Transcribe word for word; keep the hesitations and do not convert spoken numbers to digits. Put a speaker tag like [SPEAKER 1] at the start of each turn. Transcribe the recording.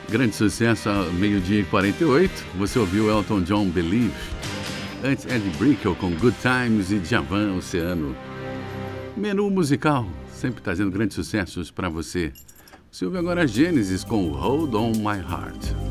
[SPEAKER 1] Grande sucesso ao meio-dia e quarenta e oito. Você ouviu Elton John, Believe. Antes, Eddie Brickell com Good Times e Djavan, Oceano. Menu musical, sempre trazendo grandes sucessos para você. Você ouve agora a Genesis com Hold On My Heart.